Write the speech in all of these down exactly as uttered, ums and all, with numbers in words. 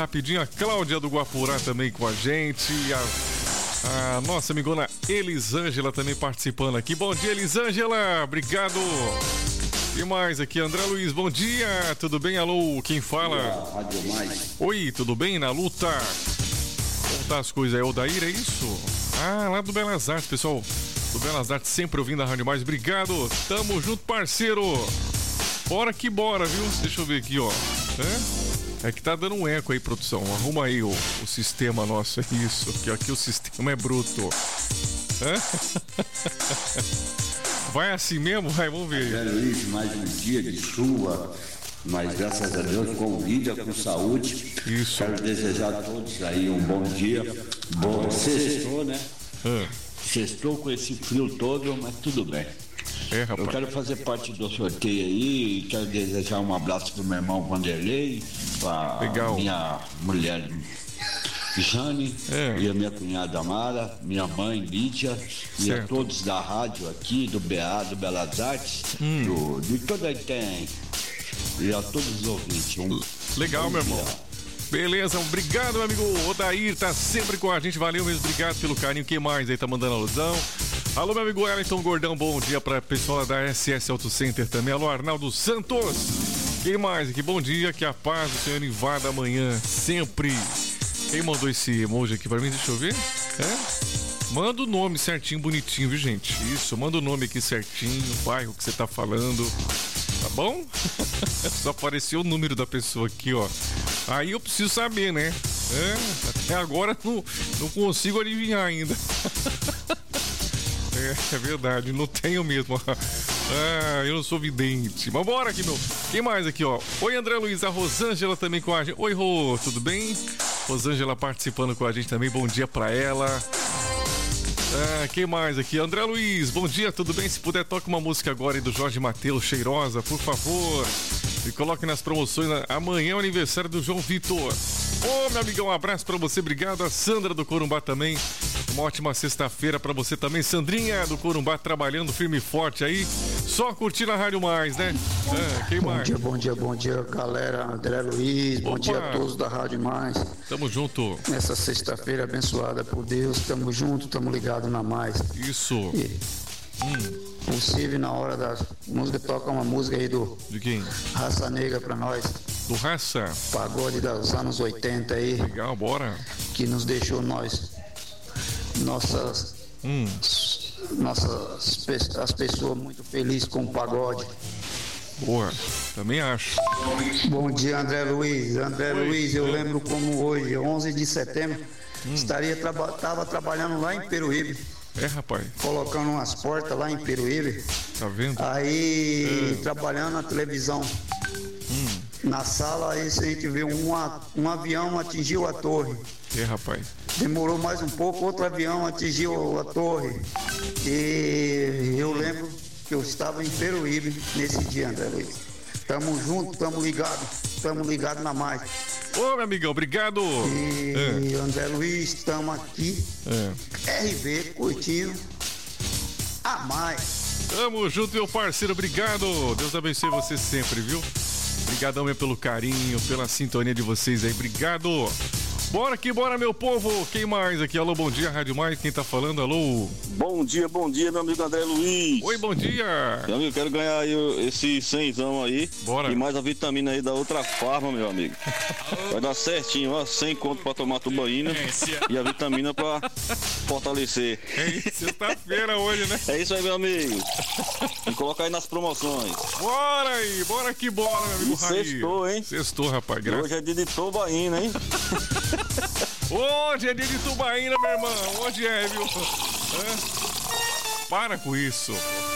rapidinho. A Cláudia do Guapurá também com a gente. A, a nossa amigona Elisângela também participando aqui. Bom dia, Elisângela. Obrigado. E mais aqui, André Luiz, bom dia, tudo bem? Alô, quem fala? Rádio Mais. Oi, tudo bem? Na luta? Como tá as coisas aí? O Daír, é isso? Ah, lá do Belas Artes, pessoal. Do Belas Artes, sempre ouvindo a Rádio Mais. Obrigado, tamo junto, parceiro. Bora que bora, viu? Deixa eu ver aqui, ó. É, é que tá dando um eco aí, produção. Arruma aí o, o sistema nosso, é isso. Aqui, aqui o sistema é bruto. É? Vai assim mesmo? Vai, vamos ver. André Luiz, mais um dia de chuva, mas graças a Deus com vida, com saúde. Isso. Quero desejar a todos aí um bom dia. Bom, sextou, né? Ah. Sextou com esse frio todo, mas tudo bem. É, rapaz. Eu quero fazer parte do sorteio aí, quero desejar um abraço pro meu irmão Vanderlei, pra Legal. minha mulher Jane, é. e a minha cunhada Mara, minha mãe Lídia, e certo. a todos da rádio aqui, do B A, do Belas Artes, hum. do, de toda a tem, e a todos os ouvintes. Um Legal, meu irmão. Dia. Beleza, obrigado, meu amigo Odair, tá sempre com a gente, valeu mesmo, obrigado pelo carinho. Quem mais aí tá mandando alusão? Alô, meu amigo Wellington Gordão, bom dia pra pessoal da S S Auto Center também. Alô, Arnaldo Santos. Quem mais aqui? Bom dia, que a paz do Senhor invada amanhã, sempre. Quem mandou esse emoji aqui pra mim? Deixa eu ver. É? Manda o nome certinho, bonitinho, viu, gente? Isso, manda o nome aqui certinho, o bairro que você tá falando. Tá bom? Só apareceu o número da pessoa aqui, ó. Aí eu preciso saber, né? É, até agora não, não consigo adivinhar ainda. É, é verdade, não tenho mesmo. Ah, eu não sou vidente. Mas bora aqui, meu. Quem mais aqui, ó? Oi, André Luiz, a Rosângela também com a gente. Oi, Rô, tudo bem? Rosângela participando com a gente também, bom dia pra ela. Ah, quem mais aqui? André Luiz, bom dia, tudo bem? Se puder, toque uma música agora aí do Jorge Mateus, Cheirosa, por favor. E coloque nas promoções. Amanhã é o aniversário do João Vitor. Ô, meu amigão, um abraço pra você, obrigado. A Sandra do Corumbá também. Uma ótima sexta-feira pra você também. Sandrinha do Corumbá trabalhando firme e forte aí. Só curtindo a Rádio Mais, né? É, quem mais? Bom dia, bom dia, bom dia, galera. André Luiz, bom Opa. dia a todos da Rádio Mais. Tamo junto. Nessa sexta-feira abençoada por Deus, tamo junto, tamo ligado na Mais. Isso. E, hum. Possível na hora da música, toca uma música aí do... De quem? Raça Negra pra nós. Do Raça? Pagode dos anos oitenta aí. Legal, bora. Que nos deixou nós, nossas... Hum. Nossas as pessoas muito felizes com o pagode. Boa, também acho. Bom dia, André Luiz. André Oi. Luiz, eu lembro como hoje, onze de setembro, hum. estaria traba, tava trabalhando lá em Peruíbe. É, rapaz. Colocando umas portas lá em Peruíbe. Tá vendo? Aí, é. trabalhando na televisão. Hum. Na sala, aí a gente viu um, um avião atingiu a torre. É, rapaz. Demorou mais um pouco, outro avião atingiu a torre. E eu lembro que eu estava em Peruíbe nesse dia, André Luiz. Tamo junto, tamo ligado, tamo ligado na Mais. Ô, meu amigão, obrigado. E é. André Luiz, estamos aqui. É. R V curtindo a Mais. Tamo junto, meu parceiro, obrigado. Deus abençoe você sempre, viu? Obrigadão mesmo pelo carinho, pela sintonia de vocês aí, obrigado. Bora que bora, meu povo. Quem mais aqui? Alô, bom dia, Rádio Mais. Quem tá falando? Alô? Bom dia, bom dia, meu amigo André Luiz. Oi, bom dia. Meu amigo, quero ganhar aí esse cenzão aí. Bora. E mais a vitamina aí da outra farma, meu amigo. Vai dar certinho, ó. cem conto pra tomar tubaína é, e a vitamina pra fortalecer. É isso, sexta-feira hoje, né? É isso aí, meu amigo. E colocar aí nas promoções. Bora aí, bora que bora, meu amigo Raí. Sextou, hein? Sextou, rapaz. Gra... Hoje é dia de tubaína, hein? Hoje é dia de tubaína, meu irmão. Hoje é, viu? É. Para com isso.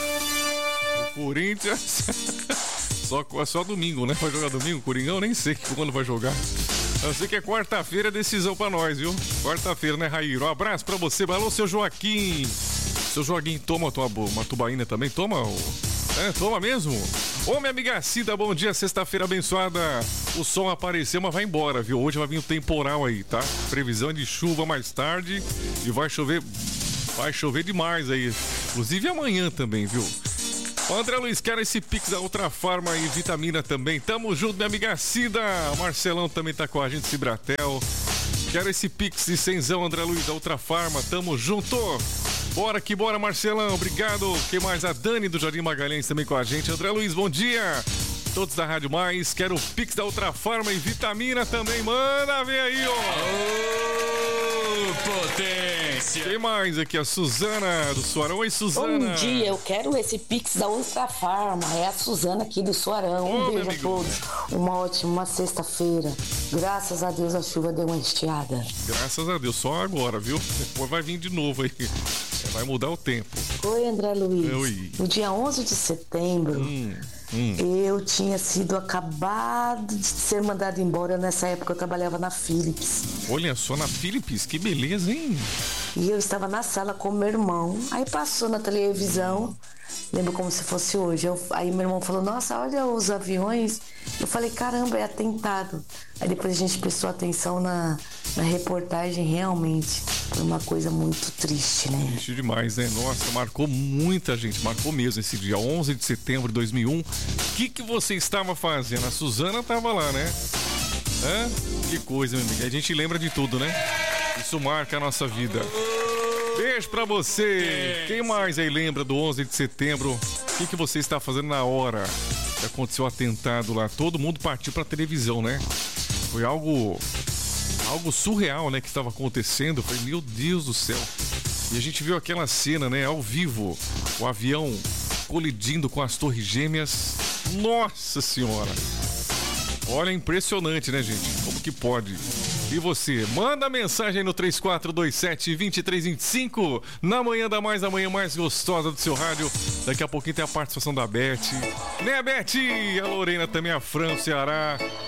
O Corinthians. só, só domingo, né? Vai jogar domingo? Coringão? Nem sei quando vai jogar. Eu sei que é quarta-feira, decisão pra nós, viu? Quarta-feira, né, Raíro? Um abraço pra você. Alô, seu Joaquim. Seu Joaquim, toma uma, uma tubaína também? Toma? É, toma mesmo? Ô, minha amiga Cida, bom dia, sexta-feira abençoada. O sol apareceu, mas vai embora, viu? Hoje vai vir um temporal aí, tá? Previsão de chuva mais tarde e vai chover, vai chover demais aí. Inclusive amanhã também, viu? O André Luiz, quero esse Pix da Ultrafarma e vitamina também. Tamo junto, minha amiga Cida. O Marcelão também tá com a gente, Cibratel. Quero esse Pix de cenzão, André Luiz, da Ultrafarma. Tamo junto. Bora que bora, Marcelão. Obrigado. Quem mais? A Dani do Jardim Magalhães também com a gente. André Luiz, bom dia. Todos da Rádio Mais. Quero o Pix da Ultrafarma e vitamina também. Manda, vem aí, ó. Oh, potência. Quem mais aqui? A Suzana do Suarão. Oi, Suzana. Bom dia, eu quero esse Pix da Ultrafarma. É a Suzana aqui do Suarão. Um Ô, beijo a todos. Uma ótima sexta-feira. Graças a Deus a chuva deu uma estiada. Graças a Deus, só agora, viu? Depois vai vir de novo aí. Vai mudar o tempo. Oi, André Luiz. Oi. No dia onze de setembro, Hum, hum. eu tinha sido acabado de ser mandado embora. Nessa época eu trabalhava na Philips. Olha só, na Philips, que beleza, hein? E eu estava na sala com meu irmão. Aí passou na televisão, lembro como se fosse hoje. Eu, aí meu irmão falou, nossa, olha os aviões. Eu falei, caramba, é atentado. Aí depois a gente prestou atenção na, na reportagem, realmente. Foi uma coisa muito triste, né? Triste demais, né? Nossa, marcou muita gente, marcou mesmo esse dia, onze de setembro de dois mil e um. O que, que você estava fazendo? A Suzana estava lá, né? Hã? Que coisa, meu amigo. A gente lembra de tudo, né? Isso marca a nossa vida. Beijo pra você. Quem mais aí lembra do onze de setembro? O que, que você está fazendo na hora que aconteceu o atentado lá? Todo mundo partiu pra televisão, né? Foi algo... algo surreal, né, que estava acontecendo. Foi, meu Deus do céu. E a gente viu aquela cena, né, ao vivo. O avião colidindo com as torres gêmeas. Nossa Senhora. Olha, impressionante, né, gente? Como que pode? E você? Manda mensagem aí no três quatro dois sete, dois três dois cinco. Na manhã da mais, a manhã mais gostosa do seu rádio. Daqui a pouquinho tem a participação da Beth. Né, Beth? A Lorena também, a Fran, o Ceará.